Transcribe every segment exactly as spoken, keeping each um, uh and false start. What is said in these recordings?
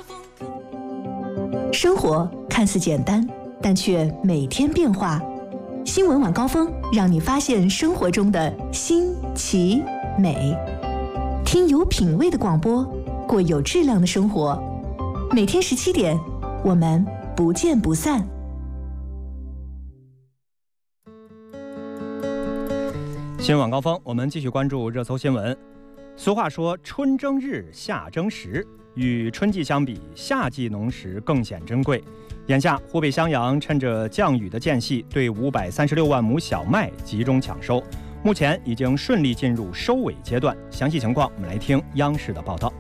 生活看似简单，但却每天变化。新闻晚高峰让你发现生活中的新奇美，听有品味的广播，过有质量的生活。每天十七点，我们不见不散。 新闻晚高峰，我们继续关注热搜新闻。俗话说春争日，夏争时，与春季相比，夏季农时更显珍贵。眼下湖北襄阳趁着降雨的间隙，对五百三十六万亩小麦集中抢收，目前已经顺利进入收尾阶段。详细情况我们来听央视的报道。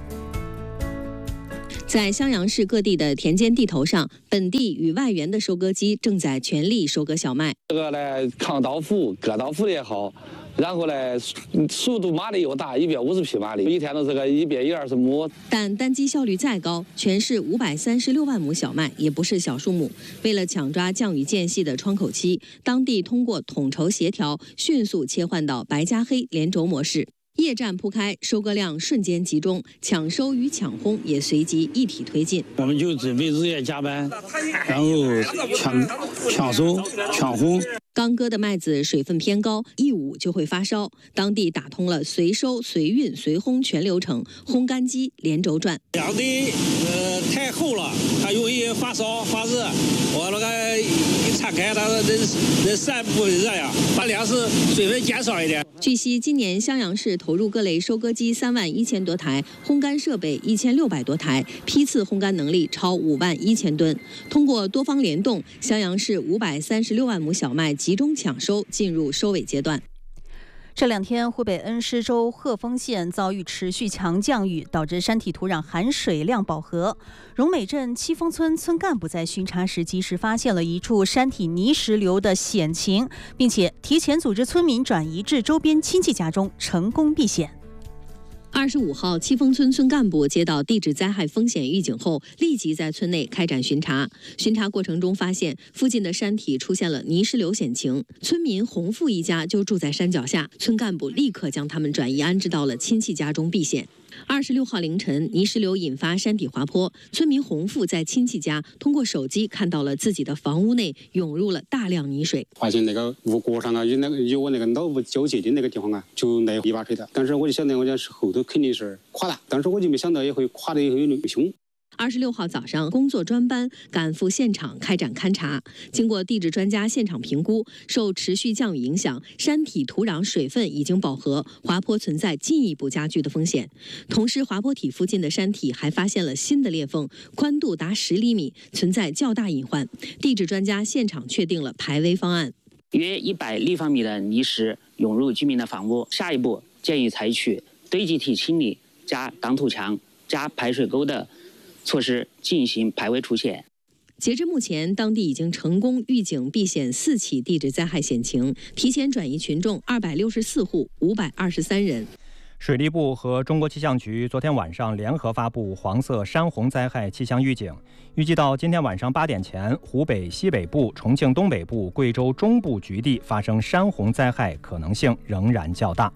在襄阳市各地的田间地头上，本地与外援的收割机正在全力收割小麦。 这个呢，抗刀斧、割刀斧的也好，然后呢，速度马力又大，一百五十匹马力，一天都是个一百一二十亩。 但单机效率再高，全市五百三十六万亩小麦也不是小数目。为了抢抓降雨间隙的窗口期，当地通过统筹协调，迅速切换到白加黑连轴模式。夜战铺开，收割量瞬间集中，抢收与抢轰也随即一体推进。 我们就准备日夜加班，然后抢抢收、抢轰。 刚割的麦子水分偏高，一捂就会发烧。当地打通了随收、随运、随烘全流程，烘干机连轴转。 粮堆呃太厚了，它容易发烧发热。我那个一拆开，它人人散不热呀，把粮食水分减少一点。 据悉，今年襄阳市投入各类收割机三万一千多台，烘干设备一千六百多台，批次烘干能力超五万一千吨。通过多方联动，襄阳市五百三十六万亩小麦集中抢收，进入收尾阶段。 这两天，湖北恩施州鹤峰县遭遇持续强降雨，导致山体土壤含水量饱和。荣美镇七峰村村干部在巡查时及时发现了一处山体泥石流的险情，并且提前组织村民转移至周边亲戚家中，成功避险。 二十五号，七峰村村干部接到地质灾害风险预警后，立即在村内开展巡查。巡查过程中发现，附近的山体出现了泥石流险情，村民洪富一家就住在山脚下，村干部立刻将他们转移安置到了亲戚家中避险。二十六号凌晨，泥石流引发山体滑坡，村民洪富在亲戚家通过手机看到了自己的房屋内涌入了大量泥水， 发现那个屋角上啊有那个有我那个老屋交接的那个地方啊，就那一把水的。当时我就想到，我讲是后头肯定是垮了，当时我就没想到也会垮得有那么凶。 二十六号早上，工作专班赶赴现场开展勘查。经过地质专家现场评估，受持续降雨影响，山体土壤水分已经饱和，滑坡存在进一步加剧的风险。同时，滑坡体附近的山体还发现了新的裂缝，宽度达十厘米，存在较大隐患。地质专家现场确定了排危方案。 约一百立方米的泥石涌入居民的房屋，下一步建议采取堆积体清理加挡土墙加排水沟的措施进行排危除险。 截至目前，当地已经成功预警避险四起地质灾害险情，提前转移群众二百六十四户五百二十三人。 水利部和中国气象局昨天晚上联合发布黄色山洪灾害气象预警，预计到今天晚上八点前，湖北西北部、重庆东北部、贵州中部局地发生山洪灾害可能性仍然较大。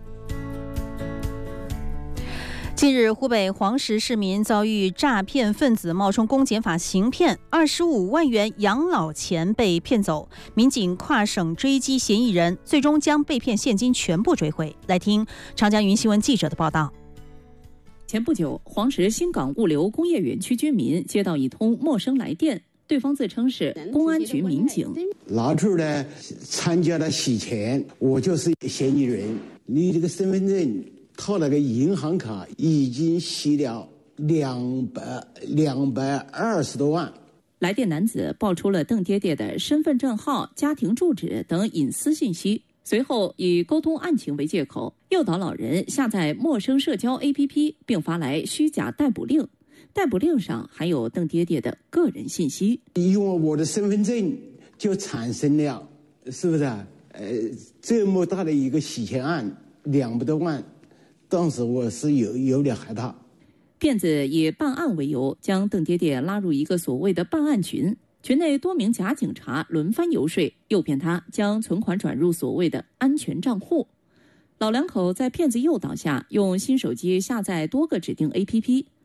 近日，湖北黄石市民遭遇诈骗分子冒充公检法行骗，二十五万元养老钱被骗走。民警跨省追击嫌疑人，最终将被骗现金全部追回。来听长江云新闻记者的报道。 前不久，黄石新港物流工业园区居民接到一通陌生来电，对方自称是公安局民警。 那头呢参加了洗钱，我就是嫌疑人。你这个身份证套那个银行卡已经洗了两百两百二十多万。 来电男子报出了邓爹爹的身份证号、家庭住址等隐私信息，随后以沟通案情为借口，诱导老人下载陌生社交 A P P， 并发来虚假逮捕令。逮捕令上含有邓爹爹的个人信息， 用我的身份证就产生了，是不是啊？呃，这么大的一个洗钱案，两百多万。当时我是有有点害怕。 骗子以办案为由，将邓爹爹拉入一个所谓的办案群，群内多名假警察轮番游说，诱骗他将存款转入所谓的安全账户。老两口在骗子诱导下，用新手机下载多个指定 A P P，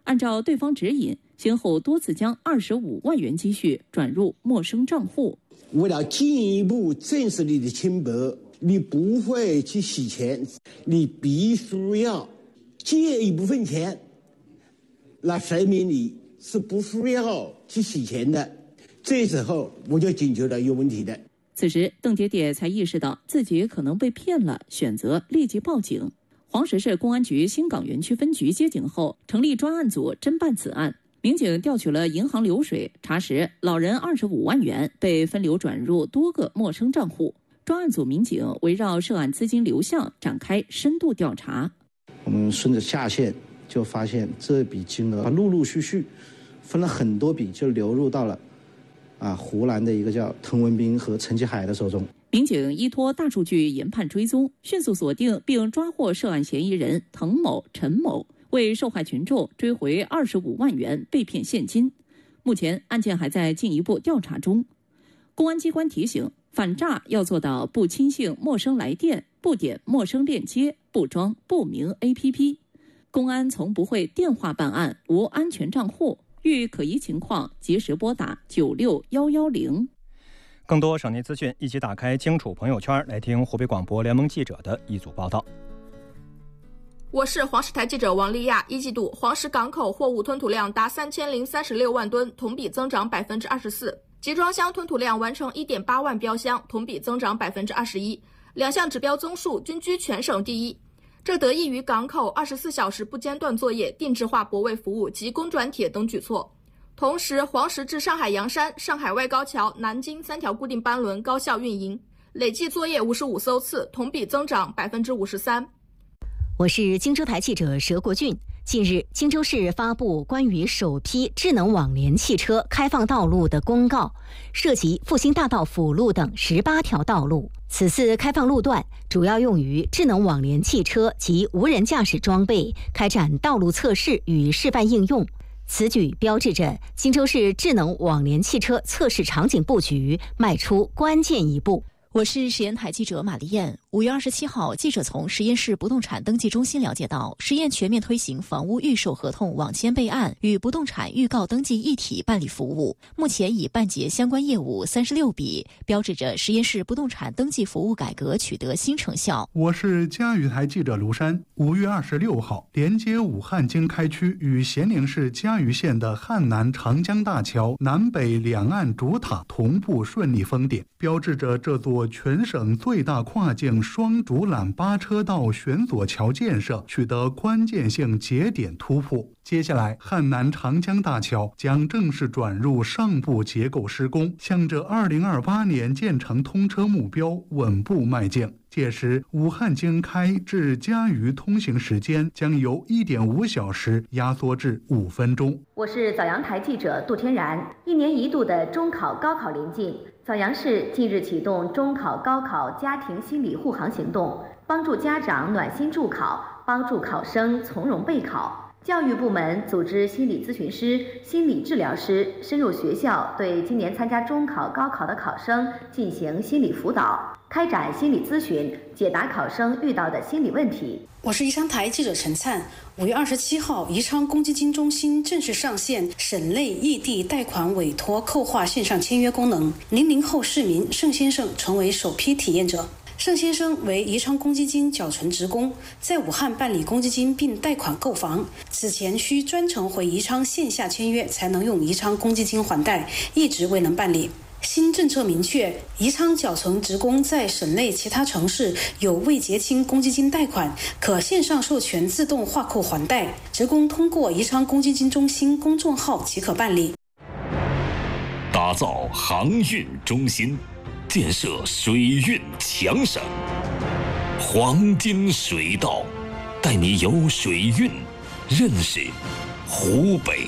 按照对方指引，先后多次将二十五万元积蓄转入陌生账户。 为了进一步证实你的清白，你不会去洗钱，你必须要借一部分钱，来说明你是不需要去洗钱的。这时候我就警觉到有问题的。 此时，邓爹爹才意识到自己可能被骗了，选择立即报警。黄石市公安局新港园区分局接警后，成立专案组侦办此案。民警调取了银行流水，查实老人二十五万元被分流转入多个陌生账户。专案组民警围绕涉案资金流向展开深度调查。 我们顺着下线就发现这笔金额陆陆续续分了很多笔，就流入到了啊湖南的一个叫滕文斌和陈其海的手中。 民警依托大数据研判追踪，迅速锁定并抓获涉案嫌疑人滕某、陈某，为受害群众追回二十五万元被骗现金。目前案件还在进一步调查中。公安机关提醒，反诈要做到不轻信陌生来电，不点陌生链接，不装不明 A P P。公安从不会电话办案，无安全账户，遇可疑情况及时拨打九六一一零。 更多省内资讯，一起打开清楚朋友圈，来听湖北广播联盟记者的一组报道。 我是黄石台记者王丽亚。一季度黄石港口货物吞吐量达三千零三十六万吨，同比增长百分之二十四。集装箱吞吐量完成一点八万标箱，同比增长百分之二十一，两项指标综述均居全省第一。这得益于港口二十四小时不间断作业、定制化泊位服务及公转铁等举措。同时，黄石至上海洋山、上海外高桥、南京三条固定班轮高效运营，累计作业五十五艘次，同比增长百分之五十三。 我是荆州台记者佘国俊。近日，荆州市发布关于首批智能网联汽车开放道路的公告，涉及复兴大道辅路等十八条道路。此次开放路段主要用于智能网联汽车及无人驾驶装备开展道路测试与示范应用。此举标志着荆州市智能网联汽车测试场景布局迈出关键一步。 我是实验台记者马丽燕。五月二十七号，记者从实验室不动产登记中心了解到，实验全面推行房屋预售合同网签备案与不动产预告登记一体办理服务，目前已办结相关业务三十六笔，标志着实验室不动产登记服务改革取得新成效。 我是嘉峪台记者卢山。五月二十六号，连接武汉经开区与咸宁市嘉峪县的汉南长江大桥南北两岸主塔同步顺利封顶，标志着这座全省最大跨境双主缆八车道悬索桥建设取得关键性节点突破。接下来，汉南长江大桥将正式转入上部结构施工，向着二零二八年建成通车目标稳步迈进。届时，武汉经开至嘉峪通行时间将由一点五小时压缩至五分钟。 我是枣阳台记者杜天然。一年一度的中考、高考临近，枣阳市近日启动中考、高考家庭心理护航行动，帮助家长暖心助考，帮助考生从容备考。教育部门组织心理咨询师、心理治疗师深入学校，对今年参加中考、高考的考生进行心理辅导，开展心理咨询，解答考生遇到的心理问题。 我是宜昌台记者陈灿。五月二十七号，宜昌公积金中心正式上线省内异地贷款委托扣划线上签约功能，零零后市民盛先生成为首批体验者。盛先生为宜昌公积金缴存职工，在武汉办理公积金并贷款购房，此前需专程回宜昌线下签约才能用宜昌公积金还贷，一直未能办理。新政策明确，宜昌缴存职工在省内其他城市有未结清公积金贷款，可线上授权自动划扣还贷，职工通过宜昌公积金中心公众号即可办理。 打造航运中心，建设水运强省，黄金水道带你游水运，认识湖北。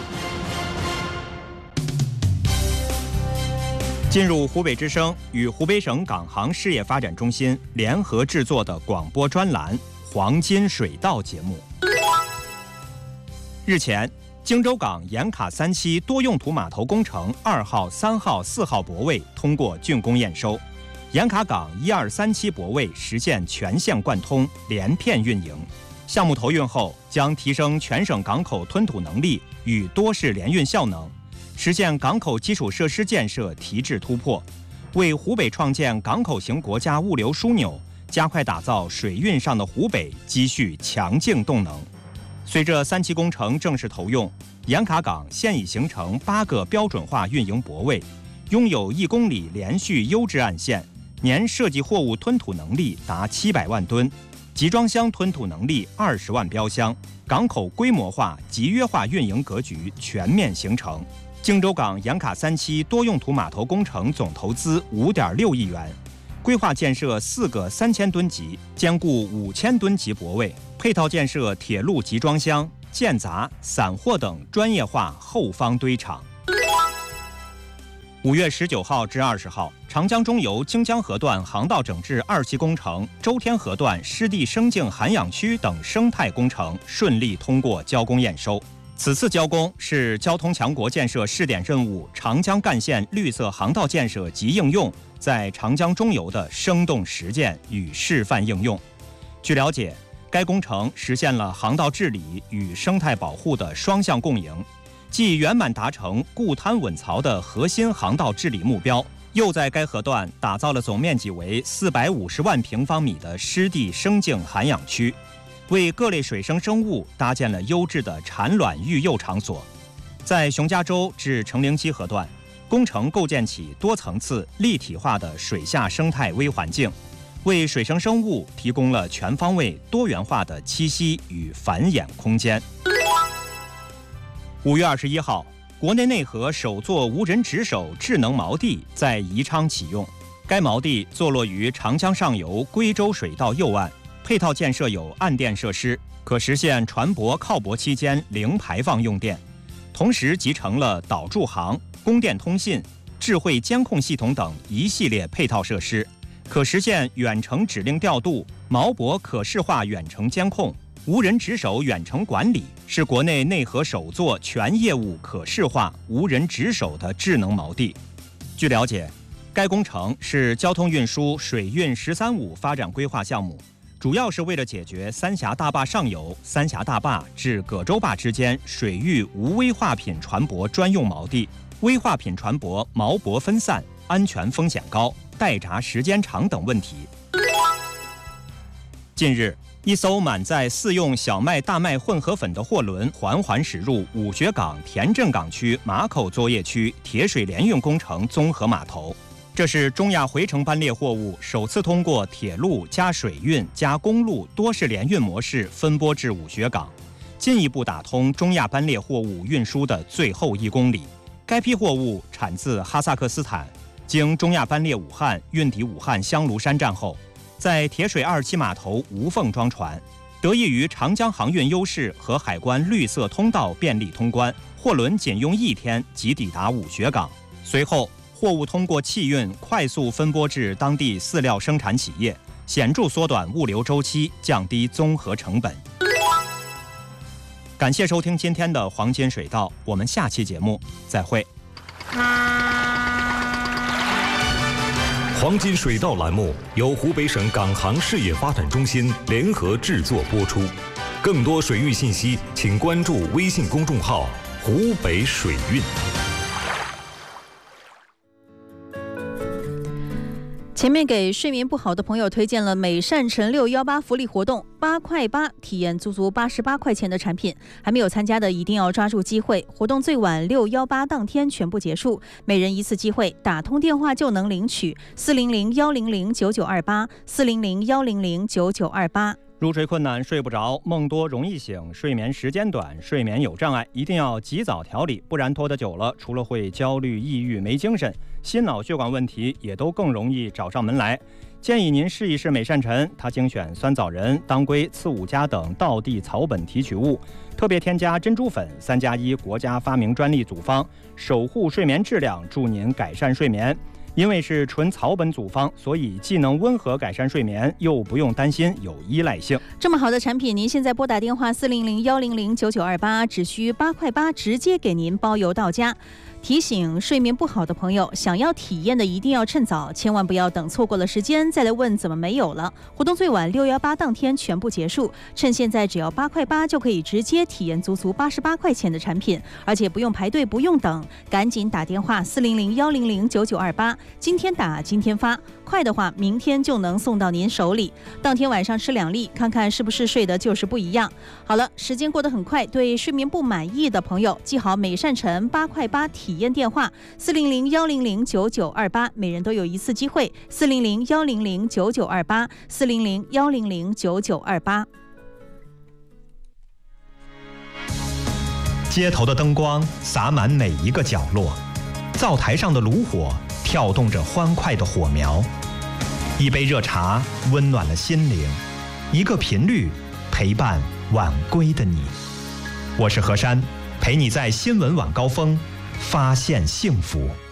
进入湖北之声与湖北省港航事业发展中心联合制作的广播专栏《黄金水道》节目。日前，荆州港盐卡三期多用途码头工程二号、三号、四号泊位通过竣工验收，盐卡港一二三期泊位实现全线贯通，连片运营。 项目投运后，将提升全省港口吞吐能力与多式联运效能，实现港口基础设施建设提质突破，为湖北创建港口型国家物流枢纽、加快打造水运上的湖北积蓄强劲动能。随着三期工程正式投用，盐卡港现已形成八个标准化运营泊位，拥有一公里连续优质岸线，年设计货物吞吐能力达七百万吨，集装箱吞吐能力二十万标箱，港口规模化、集约化运营格局全面形成。荆州港盐卡三期多用途码头工程总投资五点六亿元，规划建设四个三千吨级、兼顾五千吨级泊位，配套建设铁路集装箱、建杂、散货等专业化后方堆场。五月十九号至二十号，长江中游京江河段航道整治二期工程、周天河段湿地生境涵养区等生态工程顺利通过交工验收。此次交工是交通强国建设试点任务长江干线绿色航道建设及应用在长江中游的生动实践与示范应用。据了解，该工程实现了航道治理与生态保护的双向共赢，既圆满达成固滩稳槽的核心航道治理目标，又在该河段打造了总面积为四百五十万平方米的湿地生境涵养区，为各类水生生物搭建了优质的产卵育幼场所。在熊家洲至成陵矶河段，工程构建起多层次立体化的水下生态微环境，为水生生物提供了全方位多元化的栖息与繁衍空间。五月二十一号，国内内河首座无人值守智能锚地在宜昌启用。该锚地坐落于长江上游归州水道右岸，配套建设有岸电设施，可实现船舶靠泊期间零排放用电，同时集成了导驻航、供电通信、智慧监控系统等一系列配套设施，可实现远程指令调度、锚泊可视化远程监控、无人值守远程管理，是国内内河首座全业务可视化、无人值守的智能锚地。据了解，该工程是交通运输水运“十三五”发展规划项目，主要是为了解决三峡大坝上游、三峡大坝至葛洲坝之间水域无危化品船舶专用锚地、危化品船舶锚泊分散、安全风险高、待闸时间长等问题。近日，一艘满载四用小麦大麦混合粉的货轮缓缓驶入武穴港田镇港区马口作业区铁水联运工程综合码头。这是中亚回程班列货物首次通过铁路加水运加公路多式联运模式分拨至武穴港，进一步打通中亚班列货物运输的最后一公里。该批货物产自哈萨克斯坦，经中亚班列武汉运抵武汉香炉山站后，在铁水二期码头无缝装船，得益于长江航运优势和海关绿色通道便利通关，货轮仅用一天即抵达武穴港。随后，货物通过汽运快速分拨至当地饲料生产企业，显著缩短物流周期，降低综合成本。感谢收听今天的黄金水道，我们下期节目再会。 黄金水道栏目由湖北省港航事业发展中心联合制作播出。更多水域信息，请关注微信公众号“湖北水运”。 前面给睡眠不好的朋友推荐了美善晨六幺八福利活动，八块八体验足足八十八块钱的产品，还没有参加的一定要抓住机会，活动最晚六幺八当天全部结束，每人一次机会，打通电话就能领取四零零幺零零九九二八四零零幺零零九九二八。 入睡困难、睡不着、梦多容易醒、睡眠时间短、睡眠有障碍，一定要及早调理，不然拖得久了，除了会焦虑、抑郁、没精神，心脑血管问题也都更容易找上门来。建议您试一试美善晨，它精选酸枣仁、当归、刺五加等道地草本提取物，特别添加珍珠粉，三加一国家发明专利组方，守护睡眠质量，助您改善睡眠。因为是纯草本组方，所以既能温和改善睡眠，又不用担心有依赖性。 这么好的产品，您现在拨打电话四零零幺零零九九二八，只需八块八，直接给您包邮到家。 提醒睡眠不好的朋友，想要体验的一定要趁早，千万不要等错过了时间再来问怎么没有了。活动最晚六幺八当天全部结束，趁现在只要八块八就可以直接体验足足八十八块钱的产品，而且不用排队不用等，赶紧打电话四零零幺零零九九二八，今天打今天发，快的话明天就能送到您手里。当天晚上吃两粒，看看是不是睡得就是不一样。好了，时间过得很快，对睡眠不满意的朋友，记好美善晨八块八体验电话四零零幺零零九九二八，每人都有一次机会，四零零幺零零九九二八，四零零幺零零九九二八。 街头的灯光洒满每一个角落，灶台上的炉火跳动着欢快的火苗，一杯热茶温暖了心灵，一个频率陪伴晚归的你。我是何山，陪你在新闻晚高峰发现幸福。